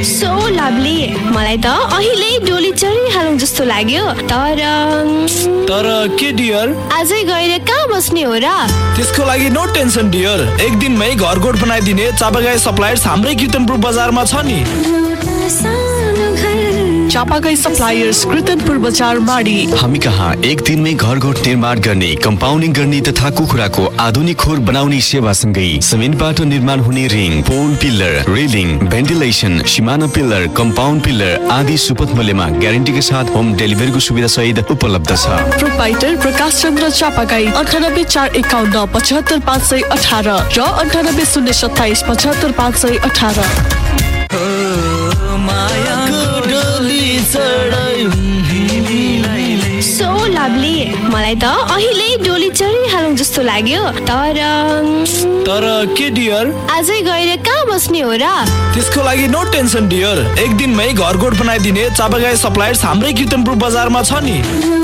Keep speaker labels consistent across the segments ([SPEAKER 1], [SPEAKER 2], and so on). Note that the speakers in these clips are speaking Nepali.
[SPEAKER 1] So lovely. मलाई त अहिले डोली चढिहालौँ जस्तो लाग्यो। तर
[SPEAKER 2] के डियर?
[SPEAKER 1] आजै गएर कहाँ बस्ने हो र?
[SPEAKER 2] त्यसको लागि नो टेन्सन डियर। एक दिनमै घरकोट बनाइदिने चापागाई सप्लायर्स हाम्रै कीर्तनपुर बजारमा छ नि।
[SPEAKER 3] चापागाई सप्लायर्स कीर्तनपुर बजार माडी।
[SPEAKER 4] हामी कहाँ एक दिनमै घरघोट निर्माण गर्ने, कम्पाउन्डिङ गर्ने तथा कुखुराको आधुनिक खोर बनाउने सेवासँगै सिमेन्टबाट निर्माण हुने रिङ, पोल, पिल्लर, रेलिङ, भेन्टिलेसन, सिमाना पिल्लर, कम्पाउन्ड पिल्लर आदि सुपथ मूल्यमा ग्यारेन्टीका साथ होम डेलिभरीको सुविधा सहित उपलब्ध छ।
[SPEAKER 3] प्रोपाइटर प्रकाश चन्द्र चापागाई 9841 75518 र 980727 75518।
[SPEAKER 1] So lovely. मलाई त अहिले डोली चढिहालौँ जस्तो लाग्यो। तर
[SPEAKER 2] के डियर?
[SPEAKER 1] आजै गएर कहाँ बस्ने हो र?
[SPEAKER 2] त्यसको लागि नो टेन्सन डियर। एक दिनमै घरकोट बनाइदिने चापागाई सप्लायर्स हाम्रै कीर्तनपुर बजारमा छ नि।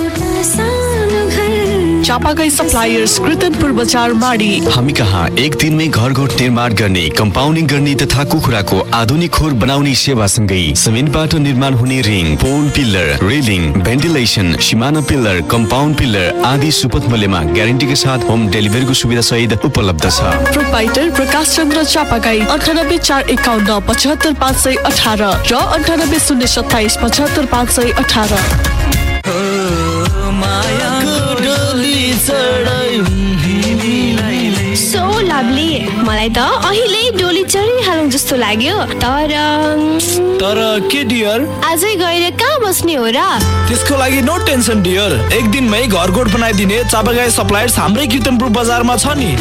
[SPEAKER 3] चापागाई सप्लायर्स कीर्तनपुर बजार माडी।
[SPEAKER 4] हामी कहाँ एक दिनमै घरघोट निर्माण गर्ने, कम्पाउन्डिङ गर्ने तथा कुखुराको आधुनिक खोर बनाउने सेवासँगै सिमेन्टबाट निर्माण हुने रिङ, पोल, पिल्लर, रेलिङ, भेन्टिलेसन, सिमाना पिल्लर, कम्पाउन्ड पिल्लर आदि सुपथ मूल्यमा ग्यारेन्टीका साथ होम डेलिभरीको सुविधा सहित उपलब्ध छ।
[SPEAKER 3] प्रोपाइटर प्रकाश चन्द्र चापागाई 9841 75518 र 980727 75518।
[SPEAKER 1] So lovely. मलाई त अहिले डोली चढिहालौँ जस्तो लाग्यो।
[SPEAKER 2] तर के डियर?
[SPEAKER 1] आजै गएर कहाँ बस्ने हो र?
[SPEAKER 2] त्यसको लागि नो टेन्सन डियर। एक दिनमै घरकोट बनाइदिने चापागाई सप्लायर्स हाम्रै कीर्तनपुर बजारमा छ नि।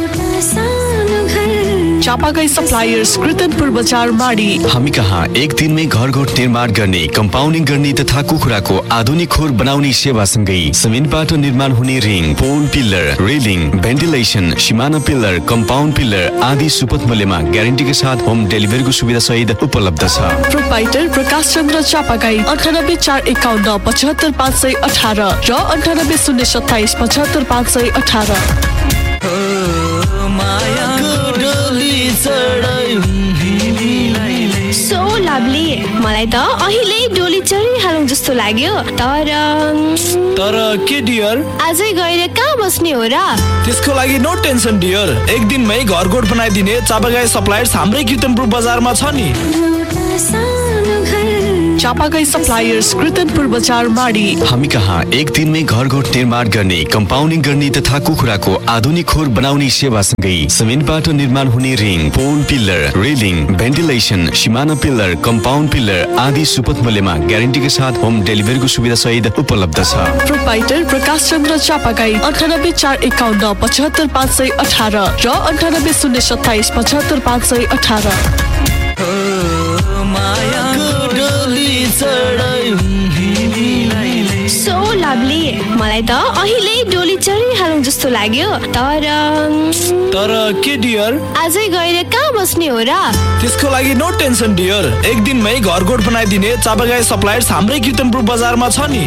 [SPEAKER 3] चापागाई सप्लायर्स कीर्तनपुर बजार माडी।
[SPEAKER 4] हामी कहाँ एक दिनमै घरघोट निर्माण गर्ने, कम्पाउन्डिङ गर्ने तथा कुखुराको आधुनिक खोर बनाउने सेवासँगै सिमेन्टबाट निर्माण हुने रिङ, पोल, पिल्लर, रेलिङ, भेन्टिलेसन, सिमाना पिल्लर, कम्पाउन्ड पिल्लर आदि सुपथ मूल्यमा ग्यारेन्टीका साथ होम डेलिभरीको सुविधा सहित उपलब्ध छ।
[SPEAKER 3] प्रोपाइटर प्रकाश चन्द्र चापागाई 9841 75518 र 980727 75518।
[SPEAKER 1] So lovely. मलाई त अहिले डोली चढिहालौँ जस्तो लाग्यो। तर
[SPEAKER 2] के डियर?
[SPEAKER 1] आजै गएर कहाँ बस्ने हो र?
[SPEAKER 2] त्यसको लागि नो टेन्सन डियर। एक दिनमै घरकोट बनाइदिने चापागाई सप्लायर्स हाम्रै कीर्तनपुर बजारमा छ नि।
[SPEAKER 3] चापागाई सप्लायर्स कीर्तनपुर बजार माडी।
[SPEAKER 4] हामी कहाँ एक दिनमै घरघोट निर्माण गर्ने, कम्पाउन्डिङ गर्ने तथा कुखुराको आधुनिक खोर बनाउने सेवासँगै सिमेन्टबाट निर्माण हुने रिङ, पोल, पिल्लर, रेलिङ, भेन्टिलेसन, सिमाना पिल्लर, कम्पाउन्ड पिल्लर आदि सुपथ मूल्यमा ग्यारेन्टीका साथ होम डेलिभरीको सुविधा सहित उपलब्ध छ।
[SPEAKER 3] प्रोपाइटर प्रकाश चन्द्र चापागाई 9841 75518 र 980727 75518।
[SPEAKER 1] So lovely. मलाई त अहिले डोली चढिहालौँ जस्तो लाग्यो। तर
[SPEAKER 2] के डियर?
[SPEAKER 1] आजै गएर कहाँ बस्ने हो र?
[SPEAKER 2] त्यसको लागि नो टेन्सन डियर। एक दिनमै घरकोट बनाइदिने चापागाई सप्लायर्स हाम्रै कीर्तनपुर बजारमा छ नि।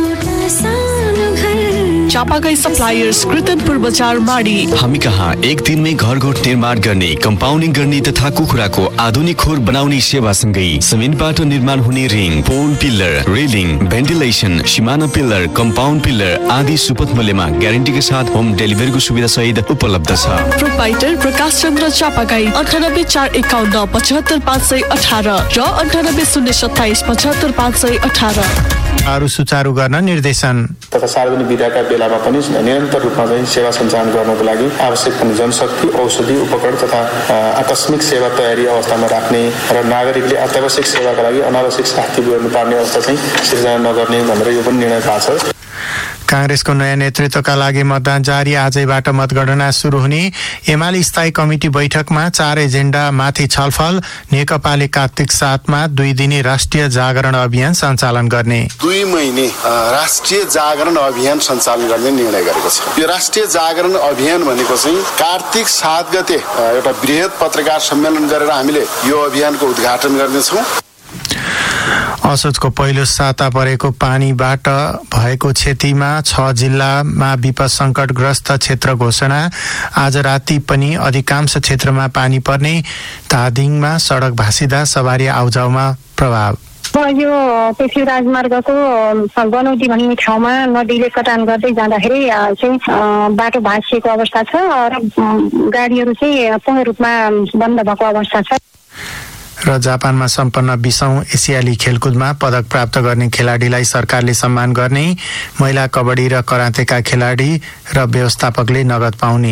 [SPEAKER 3] चापागाई सप्लायर्स कीर्तनपुर बजार माडी।
[SPEAKER 4] हामी कहाँ एक दिनमै घरघोट निर्माण गर्ने, कम्पाउन्डिङ गर्ने तथा कुखुराको आधुनिक खोर बनाउने सेवासँगै सिमेन्टबाट निर्माण हुने रिङ, पोल, पिल्लर, रेलिङ, भेन्टिलेसन, सिमाना पिल्लर, कम्पाउन्ड पिल्लर आदि सुपथ मूल्यमा ग्यारेन्टीका साथ होम डेलिभरीको सुविधा सहित उपलब्ध छ।
[SPEAKER 3] प्रोपाइटर प्रकाश चन्द्र चापागाई 9841 75518 र 980727 75518।
[SPEAKER 5] सुचारू गर्न निर्देशन
[SPEAKER 6] तथा सार्वजनिक विधाका बेलामा पनि निरन्तर रूपमा चाहिँ सेवा सञ्चालन गर्नको लागि आवश्यक जनशक्ति, औषधि, उपकरण तथा आकस्मिक सेवा तयारी अवस्थामा राख्ने र नागरिकले अत्यावश्यक सेवाका लागि अनावश्यक शास्ति गर्नुपर्ने अवस्था चाहिँ सिर्जना नगर्ने भनेर यो पनि निर्णय भएको छ।
[SPEAKER 5] कांग्रेसको नयाँ नेतृत्वका लागि मतदान जारी। आजैबाट मतगणना सुरु हुने। एमाले स्थायी कमिटी बैठकमा 4 एजेन्डा माथि छलफल। नेकपाले कार्तिक 7मा 2 दिने राष्ट्रिय जागरण अभियान सञ्चालन गर्ने।
[SPEAKER 7] 2 महिने राष्ट्रिय जागरण अभियान सञ्चालन गर्ने निर्णय गरेको छ। यो राष्ट्रिय जागरण अभियान भनेको चाहिँ कार्तिक 7 गते एउटा बृहत पत्रकार सम्मेलन गरेर हामीले यो अभियानको उद्घाटन गर्नेछौँ।
[SPEAKER 5] असोजको पहिलो साता परेको पानीबाट भएको क्षतिमा 6 जिल्लामा विपद संकटग्रस्त क्षेत्र घोषणा। आज राति पनि अधिकांश क्षेत्रमा पानी पर्ने। धादिङमा सडक भासिँदा सवारी आउजाउमा प्रभाव।
[SPEAKER 8] यो पेशु राजमार्गको गनौटी भन्ने ठाउँमा नदीले कटान गर्दै जाँदाखेरि चाहिँ बाटो भासिएको अवस्था छ र गाडीहरू चाहिँ पूर्ण रूपमा बन्द भएको अवस्था छ।
[SPEAKER 5] र जापानमा सम्पन्न 20औं एसियाली खेलकुदमा पदक प्राप्त गर्ने खेलाडीलाई सरकारले सम्मान गर्ने। महिला कबड्डी र करातेका खेलाडी र व्यवस्थापकले नगद पाउने।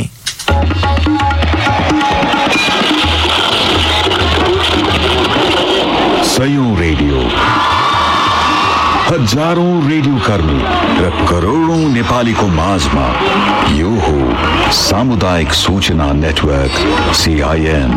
[SPEAKER 9] सयौं रेडियो, हजारौं रेडियो कर्मी र करोडौं नेपालीको माझमा यो हो सामुदायिक सूचना नेटवर्क CIN।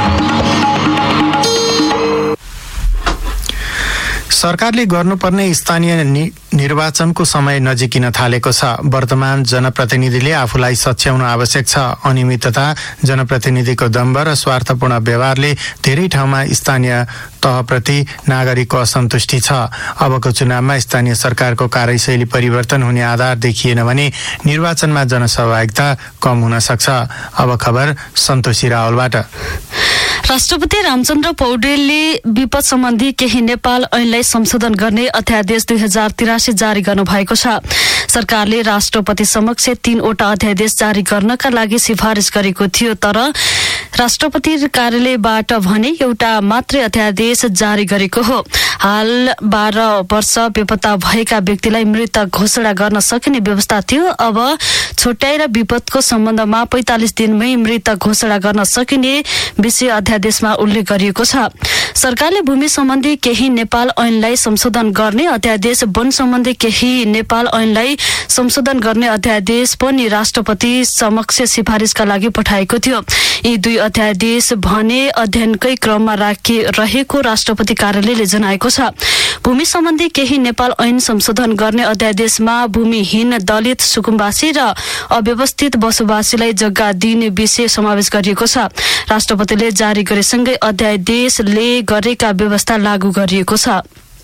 [SPEAKER 5] सरकारले गर्नुपर्ने स्थानीय निर्वाचनको समय नजिकिन थालेको छ। वर्तमान जनप्रतिनिधिले आफूलाई सच्याउन आवश्यक छ। अनियमितता, जनप्रतिनिधिको दम्भ र स्वार्थपूर्ण व्यवहारले धेरै ठाउँमा स्थानीय तहप्रति नागरिकको असन्तुष्टि छ। अबको चुनावमा स्थानीय सरकारको कार्यशैली परिवर्तन हुने आधार देखिएन भने निर्वाचनमा जनसहभागिता कम हुन सक्छ। अब खबर सन्तोषी रावलबाट।
[SPEAKER 10] राष्ट्रपति रामचन्द्र पौडेलले विपद सम्बन्धी केही नेपाल ऐनलाई संशोधन गर्ने अध्यादेश 2083 जारी गर्नु भएको छ। सरकारले राष्ट्रपति समक्ष 3वटा अध्यादेश जारी गर्नका लागि सिफारिस गरेको थियो, तर राष्ट्रपति कार्यालयबाट भने एउटा मात्रै अध्यादेश जारी गरेको हो। हाल 12 वर्ष बेपत्ता भएका व्यक्तिलाई मृत घोषणा गर्न सकिने व्यवस्था थियो। अब छुट्याएर विपदको सम्बन्धमा 45 दिनमै मृत घोषणा गर्न सकिने विषय अध्यादेशमा उल्लेख गरिएको छ। सरकारले भूमि सम्बन्धी केही नेपाल ऐनलाई संशोधन गर्ने अध्यादेश, वन सम्बन्धी केही नेपाल ऐनलाई संशोधन गर्ने अध्यादेश पनि राष्ट्रपति समक्ष सिफारिसका लागि पठाएको थियो। यी दुई अध्यादेश भने अध्ययनकै क्रममा रहेको राष्ट्रपति कार्यालयले जनाएको छ। भूमि सम्बन्धी केही नेपाल ऐन संशोधन गर्ने अध्यादेशमा भूमिहीन दलित, सुकुम्बासी र अव्यवस्थित बसोबासीलाई जग्गा दिने विषय समावेश गरिएको छ। राष्ट्रपतिले जारी गरेसँगै अध्यादेशले गरेका व्यवस्था लागू गरिएको छ।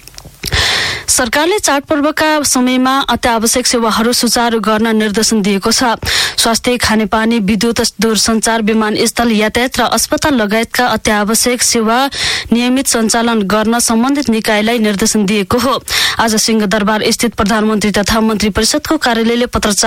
[SPEAKER 10] सरकारले चाडपर्वका समयमा अत्यावश्यक सेवाहरू सुचारू गर्न निर्देशन दिएको छ। स्वास्थ्य, खानेपानी, विद्युत, दूरसञ्चार, विमानस्थल, यातायात र अस्पताल लगायतका अत्यावश्यक सेवा नियमित सञ्चालन गर्न सम्बन्धित निकायलाई निर्देशन दिएको हो। आज सिंहदरबार स्थित प्रधानमन्त्री तथा मन्त्री परिषदको कार्यालयले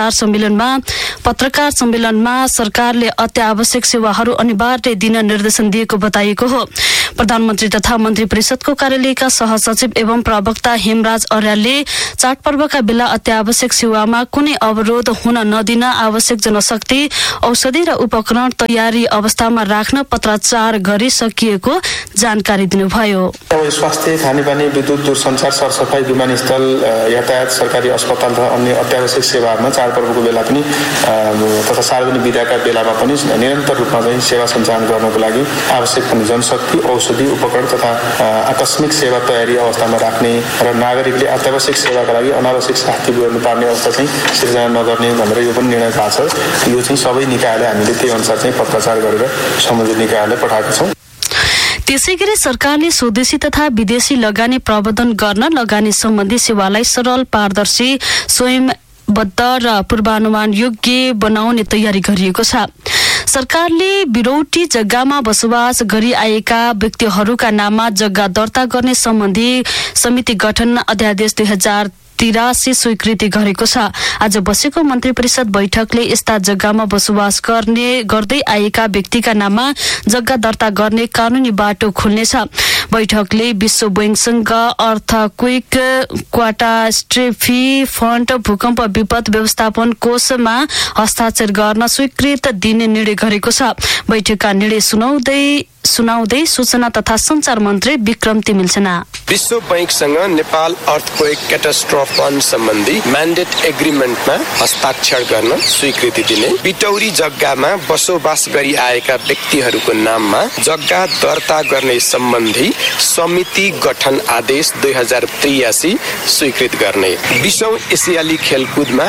[SPEAKER 10] पत्रकार सम्मेलनमा सरकारले अत्यावश्यक सेवाहरू अनिवार्य दिन निर्देशन दिएको बताइएको हो। प्रधानमन्त्री तथा मन्त्री परिषदको कार्यालयका सहसचिव एवं प्रवक्ता हेमराज अर्यालले चाडपर्वका बेला अत्यावश्यक सेवामा कुनै अवरोध हुन नदिन आवश्यक जनशक्ति, औषधि र उपकरण तयारी अवस्थामा राख्न पत्राचार गरिसकिएको जानकारी दिनुभयो।
[SPEAKER 6] स्वास्थ्य, खानेपानी, विद्युत, दूरसञ्चार, सरसफाई, विमानस्थल, यातायात, सरकारी अस्पताल र अन्य अत्यावश्यक सेवाहरूमा चाडपर्वको बेला पनि तथा सार्वजनिक विदाका बेलामा पनि निरन्तर रूपमा चाहिँ सेवा सञ्चालन गर्नको लागि आवश्यक पनि जनशक्ति, औषधि, उपकरण तथा आकस्मिक सेवा तयारी अवस्थामा राख्ने र नागरिकले अत्यावश्यक सेवाका लागि अनावश्यक शास्ति गर्नुपर्ने अवस्था चाहिँ सिर्जना नगर्ने भनेर यो पनि निर्णय भएको छ। यो चाहिँ सबै निकायलाई हामीले त्यही अनुसार चाहिँ पत्राचार गरेर सम्बन्धित निकायलाई पठाएका छौँ।
[SPEAKER 10] त्यसैगरी सरकारले स्वदेशी तथा विदेशी लगानी प्रबन्धन गर्न लगानी सम्बन्धी सेवालाई सरल, पारदर्शी, स्वयंबद्ध र पूर्वानुमान योग्य बनाउने तयारी गरिएको छ। सरकारले बिरौटी जग्गामा बसोबास गरिआएका व्यक्तिहरूका नाममा जग्गा दर्ता गर्ने सम्बन्धी समिति गठन अध्यादेश 2083 स्वीकृति गरेको छ। आज बसेको मन्त्री परिषद बैठकले यस्ता जग्गामा बसोबास गर्दै आएका व्यक्तिका नाममा जग्गा दर्ता गर्ने कानूनी बाटो खुल्नेछ। बैठकले विश्व बैंकसँग अर्थक्वेक क्याटास्ट्रोफी फण्ड, भूकम्प विपद व्यवस्थापन कोषमा हस्ताक्षर गर्न स्वीकृत दिने निर्णय गरेको छ। बैठकका निर्णय सुनाउँदै सूचना तथा संचार मन्त्री विक्रम तिमिल्सना
[SPEAKER 11] विश्व बैंकसँग नेपाल अर्थक्वेक क्याटास्ट्रोफी फण्ड सम्बन्धी म्यान्डेट एग्रिमेन्टमा हस्ताक्षर गर्न स्वीकृति दिने, बिटौरी जग्गामा बसोबास गरी आएका व्यक्तिहरूको नाममा जग्गा दर्ता गर्ने सम्बन्धी समिति गठन आदेश 2083 स्वीकृत गर्ने, 20औं एसियाली खेलकुदमा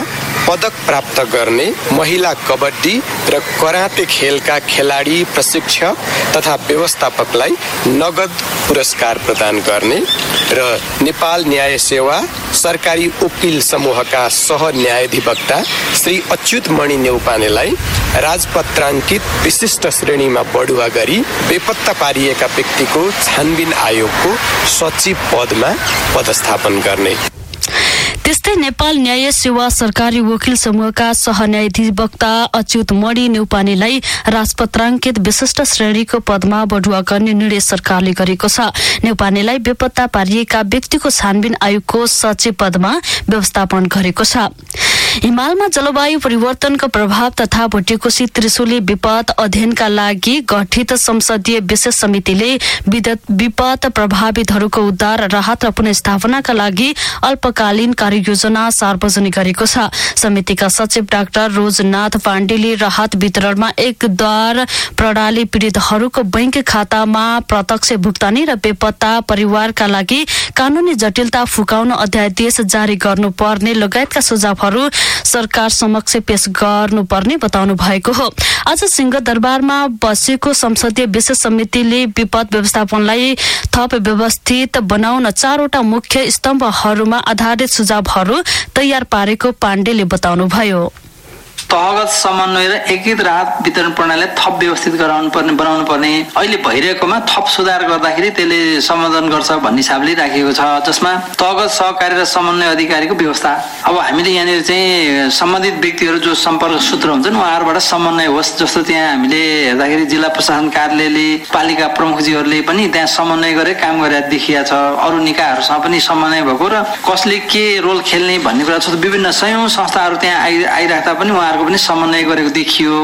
[SPEAKER 11] पदक प्राप्त गर्ने महिला कबड्डी र कराते खेलका खेलाडी, प्रशिक्षक तथा व्यवस्थापकलाई नगद पुरस्कार प्रदान गर्ने र नेपाल न्याय सेवा सरकारी वकिल समूहका सह न्यायाधिवक्ता श्री अच्युत मणि न्यौपानेलाई राजपत्राङ्कित विशिष्ट श्रेणीमा बढुवा गरी बेपत्ता पारिएका व्यक्तिको छानबिन आयोगको सचिव पदमा पदस्थापन गर्ने।
[SPEAKER 10] त्यस्तै नेपाल न्याय सेवा सरकारी वकिल समूहका सहन्यायाधिवक्ता अच्युत मणि न्यौपानेलाई राजपत्राङ्कित विशिष्ट श्रेणीको पदमा बढुवा गर्ने निर्णय सरकारले गरेको छ। न्यौपानेलाई बेपत्ता पारिएका व्यक्तिको छानबिन आयोगको सचिव पदमा व्यवस्थापन गरेको छ। हिमालमा जलवायु परिवर्तनको प्रभाव तथा भुटेकोशी त्रिशुली विपद अध्ययनका लागि गठित संसदीय विशेष समितिले विपद प्रभावितहरूको उद्धार, राहत र पुनर्स्थापनाका लागि अल्पकालीन कार्ययोजना सार्वजनिक गरेको छ। समितिका सचिव डाक्टर रोजनाथ पाण्डेले राहत वितरणमा एक द्वार प्रणाली, पीडितहरूको बैंक खातामा प्रत्यक्ष भुक्तानी र बेपत्ता परिवारका लागि कानूनी जटिलता फुकाउन अध्यादेश जारी गर्नुपर्ने लगायतका सुझावहरू सरकार समक्ष पेश गर्नुपर्ने बताउनु भएको हो। आज सिंहदरबारमा बसेको संसदीय विशेष समितिले विपद व्यवस्थापनलाई थप व्यवस्थित बनाउन 4वटा मुख्य स्तम्भहरूमा आधारित सुझावहरू तयार पारेको पाण्डेले बताउनुभयो।
[SPEAKER 12] तहगत समन्वय र एकीकृत राहत वितरण प्रणालीलाई थप व्यवस्थित बनाउनु पर्ने, अहिले भइरहेकोमा थप सुधार गर्दाखेरि त्यसले समाधान गर्छ भन्ने हिसाबले राखिएको छ, जसमा तहगत सहकारी र समन्वय अधिकारीको व्यवस्था। अब हामीले यहाँनिर चाहिँ सम्बन्धित व्यक्तिहरू जो सम्पर्क सूत्र हुन्छन् उहाँहरूबाट समन्वय होस्, जस्तो त्यहाँ हामीले हेर्दाखेरि जिल्ला प्रशासन कार्यालयले, पालिका प्रमुखजीहरूले पनि त्यहाँ समन्वय गरेर काम गरेर देखिया छ। अरू निकायहरूसँग पनि समन्वय भएको र कसले के रोल खेल्ने भन्ने कुरा छ। विभिन्न सयौं संस्थाहरू त्यहाँ आइराख्दा पनि उहाँहरूको पनि समन्वय गरेको देखियो।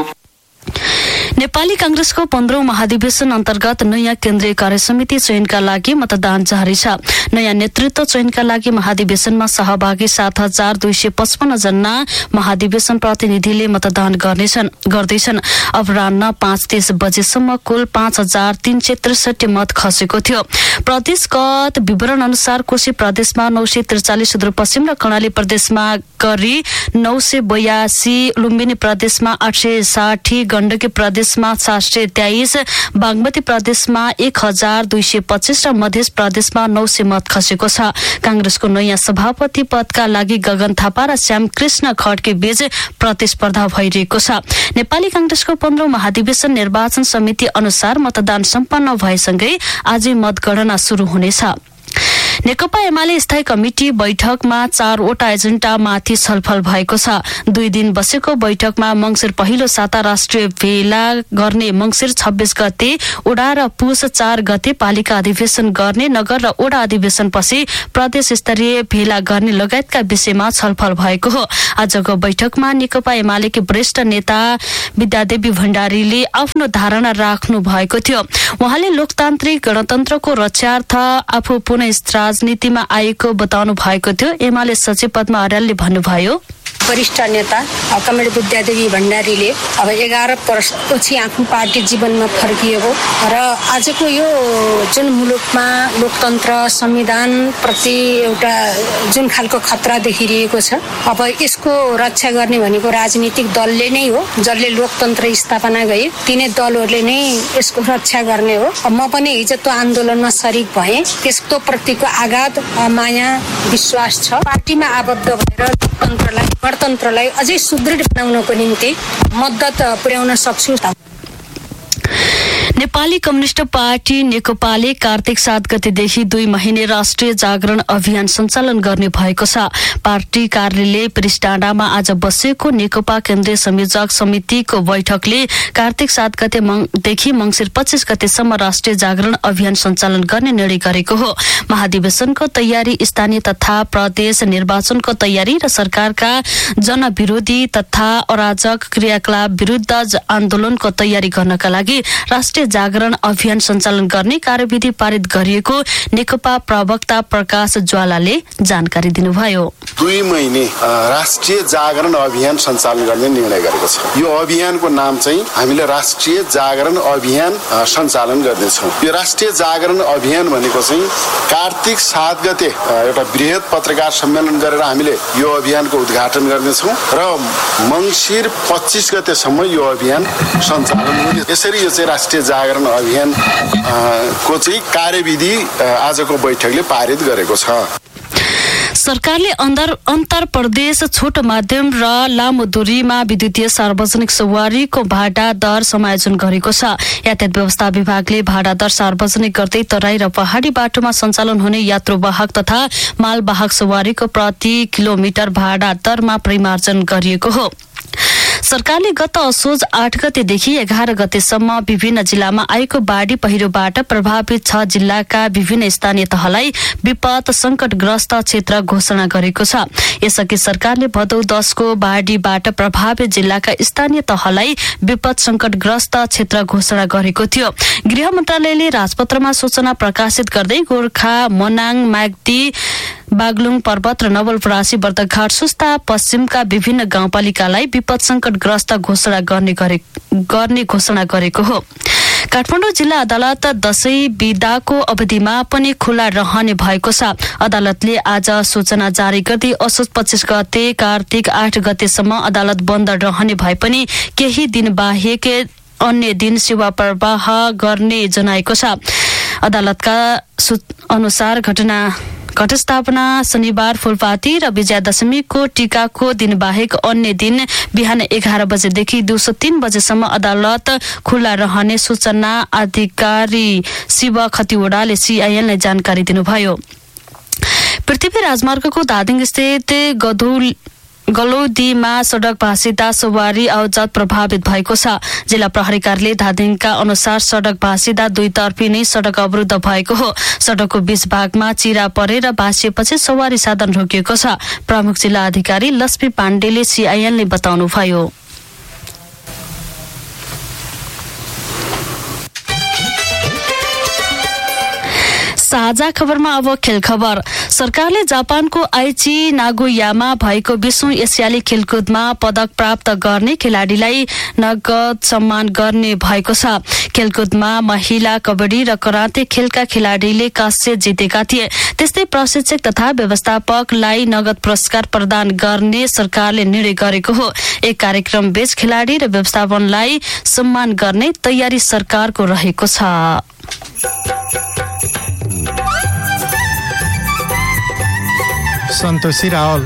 [SPEAKER 10] नेपाली कांग्रेसको 15औं महाधिवेशन अन्तर्गत नयाँ केन्द्रीय कार्यसमिति चयनका लागि मतदान जारी छ। नयाँ नेतृत्व चयनका लागि महाधिवेशनमा सहभागी 7255 जना महाधिवेशन प्रतिनिधिले मतदान गर्दैछन्। अपराह्न 5:30 बजेसम्म कुल 5363 मत खसेको थियो। प्रदेशगत विवरण अनुसार कोशी प्रदेशमा 943, सुदूरपश्चिम र कर्णाली प्रदेशमा गरी 982, लुम्बिनी प्रदेशमा 860, गण्डकी प्रदेशमा 723, बागमती प्रदेशमा 1225 र मध्य प्रदेशमा 900 मत खसेको छ। कांग्रेसको नयाँ सभापति पदका लागि गगन थापा र श्याम कृष्ण खड्के बीच प्रतिस्पर्धा भइरहेको छ। नेपाली कांग्रेसको 15औं महाधिवेशन निर्वाचन समिति अनुसार मतदान सम्पन्न भएसँगै आजै मतगणना शुरू हुनेछ। नेकपा एमाले स्थायी कमिटी बैठकमा 4वटा एजेन्डामाथि छलफल भएको छ। 2 दिन बसेको बैठकमा मंसिर पहिलो साता राष्ट्रिय भेला गर्ने, मंसिर 26 गते ओडा र पुष 4 गते पालिका अधिवेशन गर्ने, नगर र ओडा अधिवेशनपछि प्रदेश स्तरीय भेला गर्ने लगायतका विषयमा छलफल भएको हो। आजको बैठकमा नेकपा एमालेकी वरिष्ठ नेता विद्यादेवी भण्डारीले आफ्नो धारणा राख्नु भएको थियो। उहाँले लोकतान्त्रिक गणतन्त्रको रक्षार्थ आफू पुनः राजनीतिमा आएको बताउनु भएको थियो। एमाले सचिव पद्मा अर्यालले भन्नुभयो,
[SPEAKER 13] वरिष्ठ नेता कमरेड विद्यादेवी भण्डारीले अब 11 वर्षपछि आफ्नो पार्टी जीवनमा फर्किएको र आजको यो जुन मुलुकमा लोकतन्त्र संविधान प्रति एउटा जुन खालको खतरा देखिरहेको छ, अब यसको रक्षा गर्ने भनेको राजनीतिक दलले नै हो। जसले लोकतन्त्र स्थापना गरे तिनै दलहरूले नै यसको रक्षा गर्ने हो। म पनि हिजो त्यो आन्दोलनमा सरिक भएँ। त्यस्तो प्रतिको आघात, माया, विश्वास छ। पार्टीमा आबद्ध भएर गणतन्त्रलाई अझै सुदृढ बनाउनको निम्ति मद्दत पुर्याउन सक्छु।
[SPEAKER 10] नेपाली कम्युनिस्ट पार्टी नेकपाले कार्तिक 7 गतेदेखि 2 महिने राष्ट्रिय जागरण अभियान सञ्चालन गर्ने भएको छ। पार्टी कार्यालय पिरिसडाँडामा आज बसेको नेकपा केन्द्रीय संयोजक समितिको बैठकले कार्तिक 7 गतेदेखि मंसिर 25 गतेसम्म राष्ट्रिय जागरण अभियान सञ्चालन गर्ने निर्णय गरेको हो। महाधिवेशनको तयारी, स्थानीय तथा प्रदेश निर्वाचनको तयारी र सरकारका जनविरोधी तथा अराजक क्रियाकलाप विरुद्ध आन्दोलनको तयारी गर्नका लागि राष्ट्रिय जागरण अभियान सञ्चालन गर्ने कार्यविधि पारित गरिएको नेकपा प्रवक्ता प्रकाश ज्वालाले जानकारी दिनुभयो।
[SPEAKER 7] 2 महिने राष्ट्रिय जागरण अभियान सञ्चालन गर्ने निर्णय गरेको छ। यो अभियानको नाम चाहिँ हामीले राष्ट्रिय जागरण अभियान सञ्चालन गर्नेछौँ। यो राष्ट्रिय जागरण अभियान भनेको चाहिँ कार्तिक 7 गते एउटा बृहत पत्रकार सम्मेलन गरेर हामीले यो अभियानको उद्घाटन गर्नेछौँ र मङ्सिर 25 गतेसम्म यो अभियान सञ्चालन हुने। यसरी यो चाहिँ राष्ट्रिय जागरण अभियान को चाहिँ कार्यविधि आजको बैठकले पारित गरेको छ।
[SPEAKER 10] सरकारले अन्तर प्रदेश छोटो माध्यम र लामो दूरीमा विद्युतीय सार्वजनिक सवारीको भाडा दर समायोजन गरेको छ। यातायात व्यवस्था विभागले भाडा दर सार्वजनिक गर्दै तराई र पहाडी बाटोमा सञ्चालन हुने यात्रुवाहक तथा मालवाहक सवारीको प्रति किलोमिटर भाडा दरमा परिमार्जन गरिएको हो। सरकारले गत असोज 8 गतेदेखि 11 गतेसम्म विभिन्न जिल्लामा आएको बाढी पहिरोबाट प्रभावित 6 जिल्लाका विभिन्न स्थानीय तहलाई विपद संकटग्रस्त क्षेत्र घोषणा गरेको छ। यसअघि सरकारले भदौ 10 को बाढीबाट प्रभावित जिल्लाका स्थानीय तहलाई विपद संकटग्रस्त क्षेत्र घोषणा गरेको थियो। गृह मन्त्रालयले राजपत्रमा सूचना प्रकाशित गर्दै गोर्खा, मनाङ, म्याग्दी, बागलुङ पर्वत र नवलपरासी, बर्दघाट सुस्ता पश्चिमका विभिन्न गाउँपालिकालाई विपद संकटग्रस्त घोषणा गर्ने घोषणा गरेको हो। काठमाडौँ जिल्ला अदालत दशैं बिदाको अवधिमा पनि खुला रहने भएको छ। अदालतले आज सूचना जारी गर्दै असोज 25 गते कार्तिक 8 गतेसम्म अदालत बन्द रहने भए पनि केही दिन बाहेक अन्य दिन सेवा प्रवाह गर्ने जनाएको छ। अदालतका अनुसार घटस्थापना शनिबार फूलपाती र विजयादशमीको टीकाको दिन बाहेक अन्य दिन बिहान 11 बजेदेखि दिउँसो 3 बजेसम्म अदालत खुल्ला रहने सूचना अधिकारी शिव खतिवड़ाले सीआईएनलाई जानकारी दिनुभयो। पृथ्वी राजमार्गको धादिङ स्थित गलौदीमा सड़क भाँसिदा सवारी आवजात प्रभावित भएको छ। जिल्ला प्रहरी कार्यालय धादिङका अनुसार सड़क भाँसिदा दुईतर्फी नै सड़क अवरुद्ध भएको हो। सड़कको बीच भागमा चिरा परेर भाँसिएपछि सवारी साधन रोकिएको छ। प्रमुख जिल्ला अधिकारी लक्ष्मी पाण्डेले सीआईएनले बताउनुभयो। साझा खबरमा अब खेल खबर। सरकारले जापानको आइची नागोयामा भएको 20औं एसियाली खेलकुदमा पदक प्राप्त गर्ने खेलाडीलाई नगद सम्मान गर्ने भएको छ। खेलकुदमा महिला कबड्डी र कराते खेलका खेलाडीले कांस्य जितेका थिए। त्यस्तै प्रशिक्षक तथा व्यवस्थापकलाई नगद पुरस्कार प्रदान गर्ने सरकारले निर्णय गरेको हो। एक कार्यक्रम बीच खेलाडी र व्यवस्थापनलाई सम्मान गर्ने तयारी सरकारको रहेको छ।
[SPEAKER 5] सन्तोषी रावल।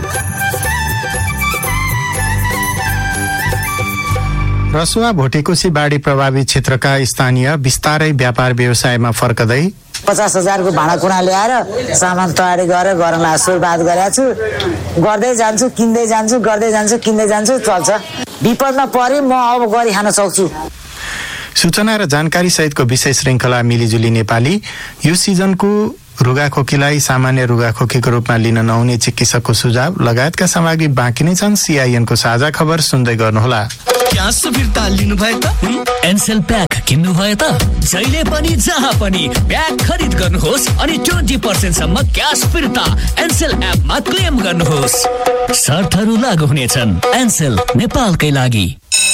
[SPEAKER 5] रसुवा भोटेकोशी बाढी प्रभावित क्षेत्रका स्थानीय बिस्तारै व्यापार व्यवसायमा फर्कदै
[SPEAKER 14] 50,000 को भाँडाकुँडा ल्याएर सामान तयारी गरेर गर्न सुरुवात गरेको छु। गर्दै जान्छु, किन्दै जान्छु, गर्दै जान्छु, किन्दै जान्छु, चल्छ। विपदमा परे म अब गरी खान सक्छु।
[SPEAKER 5] सूचना र जानकारी सहितको विशेष श्रृङ्खला मिलिजुली नेपाली यो सिजनको रुगाखोकीलाई सामान्य रुगाखोकीको रूपमा लिन नहुने चिकित्सकको सुझाव लगायतका सामग्री बाँकी नै छन्। सीआईएनको साझा खबर सुन्दै गर्नुहोला।
[SPEAKER 15] क्यास फिर्ता लिनु भयो त? एनसेल प्याक किन्नु भयो त? जहिले पनि जहाँ पनि प्याक खरिद गर्नुहोस् अनि 20% सम्म क्यास फिर्ता एनसेल एपमा क्लेम गर्नुहोस्। शर्तहरू लागू हुनेछन्। एनसेल नेपालकै लागि।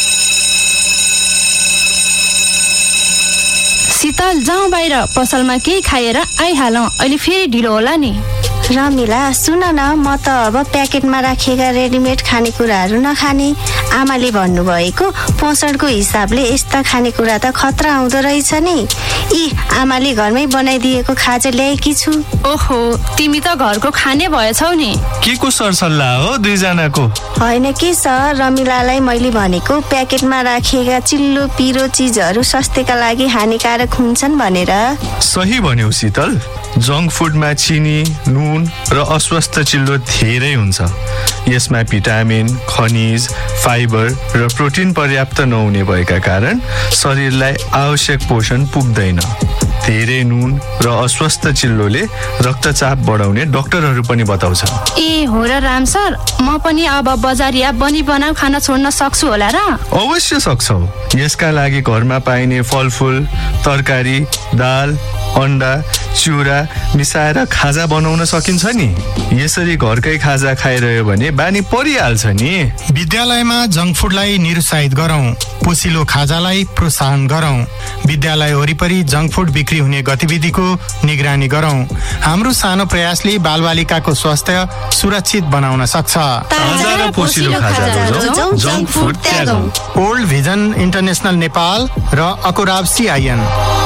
[SPEAKER 1] शीतल जाउँ बाहिर, पसलमा केही खाएर आइहालौँ, अहिले फेरि ढिलो होला नि।
[SPEAKER 16] रमिला सुन न, म त अब प्याकेटमा राखेका रेडिमेड खानेकुराहरू नखाने। आमाले भन्नुभएको पोषणको हिसाबले यस्ता खानेकुरा त खतरा आउँदो रहेछ नि। आमाले घरमै बनाइदिएको खाजा ल्याएकी छु।
[SPEAKER 1] ओहो, तिमी त घरको खाने भएछौ नि।
[SPEAKER 17] के को सरसल्लाह हो दुईजनाको?
[SPEAKER 16] होइन के सर, रमिलालाई मैले भनेको प्याकेटमा राखिएका चिल्लो पिरो चिजहरू स्वास्थ्यका लागि हानिकारक हुन्छन् भनेर।
[SPEAKER 17] सही भन्यौ शीतल। जङ्क फुडमा चिनी, नुन र अस्वस्थ चिल्लो धेरै हुन्छ। यसमा भिटामिन, खनिज, फाइबर र प्रोटिन पर्याप्त नहुने भएका कारण शरीरलाई आवश्यक पोषण पुग्दैन। धेरै नुन र अस्वस्थ चिल्लोले रक्तचाप बढाउने डाक्टरहरू पनि बताउँछ।
[SPEAKER 18] ए हो र राम सर, म पनि अब बजारिया बनाउ खाना छोड्न सक्छु होला र?
[SPEAKER 17] अवश्य सक्छौ। यसका लागि घरमा पाइने फलफुल, तरकारी, दाल, अन्डा, चिउरा मिसाएर खाजा बनाउन सकिन्छ नि। यसरी घरकै खाजा खाइरह्यो भने बानी परिहाल्छ नि।
[SPEAKER 5] विद्यालयमा जङ्क फुडलाई निरुत्साहित गरौँ, पोसिलो खाजालाई प्रोत्साहन गरौँ। विद्यालय वरिपरि जङ्क फुड बिक्री हुने गतिविधिको निगरानी गरौँ। हाम्रो सानो प्रयासले बालबालिकाको स्वास्थ्य सुरक्षित बनाउन सक्छ। ओल्ड भिजन इन्टरनेसनल नेपाल र अकुराब CIN।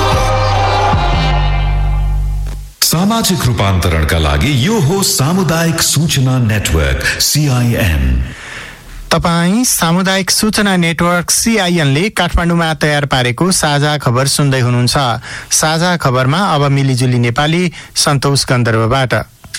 [SPEAKER 9] सामाजिक रूपान्तरणका लागि यो हो सामुदायिक सूचना नेटवर्क CIN।
[SPEAKER 5] तपाईँ सामुदायिक सूचना नेटवर्क CIN ले काठमाडौँमा तयार पारेको साझा खबर सुन्दै हुनुहुन्छ। साझा खबरमा अब मिलिजुली नेपाली सन्तोष गन्धर्वबाट।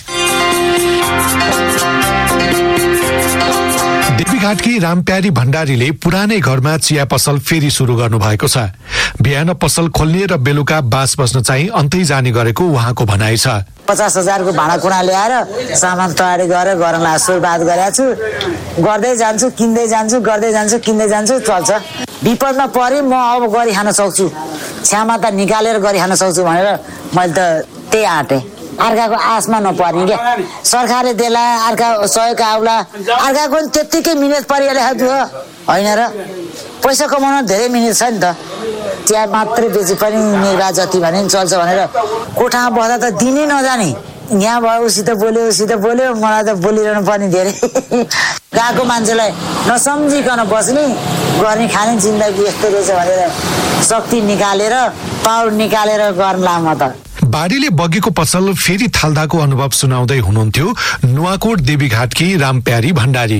[SPEAKER 19] देवीघाटकी रामप्यारी भण्डारीले पुरानै घरमा चिया पसल फेरि सुरु गर्नु भएको छ। बिहान पसल खोल्ने र बेलुका बास बस्न चाहिँ अन्तै जाने गरेको उहाँको भनाइ छ।
[SPEAKER 14] 50,000 को भाँडाकुँडा ल्याएर सामान तयारी गरेर गरौँला सुरुवात गरेको छु। गर्दै जान्छु, किन्दै जान्छु, गर्दै जान्छु, किन्दै जान्छु, चल्छ। विपदमा परि म अब गरी खान सक्छु, क्षमता निकालेर गरी खान सक्छु भनेर मैले त त्यही आँटेँ। अर्काको आशमा नपर्ने क्या, सरकारले देला, अर्का सहयोग आउला, अर्काको त्यत्तिकै मिहिनेत परिहाल्यो होइन र। पैसा कमाउन धेरै मिहिनेत छ नि त। चिया मात्रै बेची पनि निर्वाह जति भने पनि चल्छ भनेर कोठामा बस्दा त दिनै नजाने। यहाँ भयो उसित बोल्यो, मलाई त बोलिरहनु पर्ने धेरै। गएको मान्छेलाई नसम्झिकन बस्ने, गर्ने खाने जिन्दगी यस्तो रहेछ भनेर शक्ति निकालेर पावर निकालेर गर्ला म त।
[SPEAKER 19] बाढीले बगेको पसल फेरि थाल्दाको अनुभव सुनाउँदै हुनुहुन्थ्यो नुवाकोट देवीघाटकी रामप्यारी भण्डारी।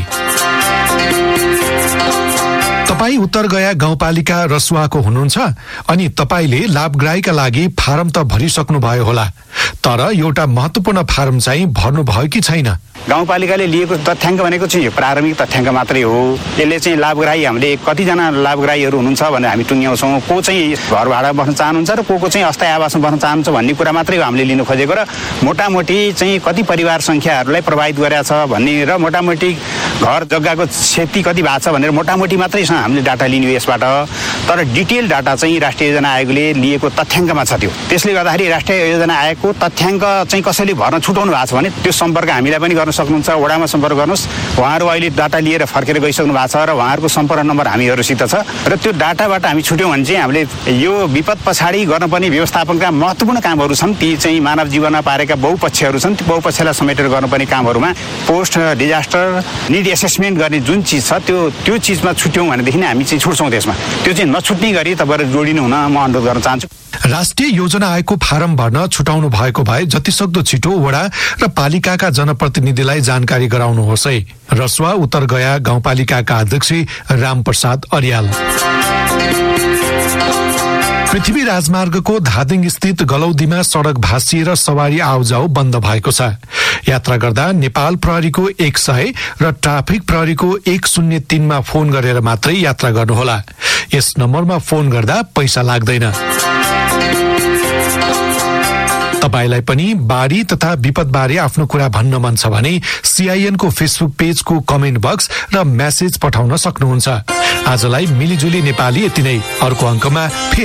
[SPEAKER 19] तपाईँ उत्तर गया गाउँपालिका रसुवाको हुनुहुन्छ अनि तपाईँले लाभग्राहीका लागि फारम त भरिसक्नु भयो होला, तर एउटा महत्त्वपूर्ण फारम चाहिँ भर्नु भयो कि छैन?
[SPEAKER 20] गाउँपालिकाले लिएको तथ्याङ्क भनेको चाहिँ यो प्रारम्भिक तथ्याङ्क मात्रै हो। यसले चाहिँ लाभग्राही हामीले कतिजना लाभग्राहीहरू हुनुहुन्छ भनेर हामी टुङ्ग्याउँछौँ। को चाहिँ घर भाडा बस्न चाहनुहुन्छ र को चाहिँ अस्थायी आवासमा बस्न चाहनुहुन्छ भन्ने कुरा मात्रै हो हामीले लिनु खोजेको। र मोटामोटी चाहिँ कति परिवार सङ्ख्याहरूलाई प्रभावित गरेको छ भन्ने र मोटामोटी घर जग्गाको क्षति कति भएको छ भनेर मोटामोटी मात्रै हामीले डाटा लिने यसबाट। तर डिटेल डाटा चाहिँ राष्ट्रिय योजना आयोगले लिएको तथ्याङ्कमा छ त्यो। त्यसले गर्दाखेरि राष्ट्रिय योजना आयोगको तथ्याङ्क चाहिँ कसैले भर्न छुटाउनु भएको छ भने त्यो सम्पर्क हामीलाई पनि गर्न सक्नुहुन्छ। वडामा सम्पर्क गर्नुहोस्, उहाँहरू अहिले डाटा लिएर फर्केर गइसक्नु भएको छ र उहाँहरूको सम्पर्क नम्बर हामीहरूसित छ। र त्यो डाटाबाट हामी छुट्यौँ भने चाहिँ हामीले यो विपद पछाडि गर्नुपर्ने व्यवस्थापनका महत्त्वपूर्ण कामहरू छन्, ती चाहिँ मानव जीवनमा पारेका बहुपक्षहरू छन्, ती बहुपक्षलाई समेटेर गर्नुपर्ने कामहरूमा पोस्ट डिजास्टर निड एसेसमेन्ट गर्ने जुन चिज छ त्यो चिजमा छुट्यौँ भनेदेखि हामी चाहिँ छुट्छौँ त्यसमा। त्यो चाहिँ नछुट्ने गरी तपाईँहरू जोडिनु हुन म अनुरोध गर्न चाहन्छु।
[SPEAKER 19] राष्ट्रिय योजना आयोगको फारम भर्न छुटाउनु भएको भए जतिसक्दो छिटो वडा र पालिकाका जनप्रतिनिधिलाई जानकारी गराउनुहोस् है। रसुवा उत्तर गया गाउँपालिकाका अध्यक्ष रामप्रसाद अर्याल। पृथ्वी राजमार्गको धादिङ स्थित गलौदीमा सड़क भाँसिएर सवारी आउजाउ बन्द भएको छ। यात्रा गर्दा नेपाल प्रहरीको 100 र ट्राफिक प्रहरीको 103 मा फोन गरेर मात्रै यात्रा गर्नुहोला। यस नम्बरमा फोन गर्दा पैसा लाग्दैन। तपाईलाई पनि बाढी तथा विपद बारे आफ्नो कुरा भन्न मन छ भने CIN को फेसबुक पेजको कमेन्ट बक्स र मेसेज पठाउन सक्नुहुन्छ। आजलाई मिलिजुली नेपाली यति नै। अर्को अङ्कमा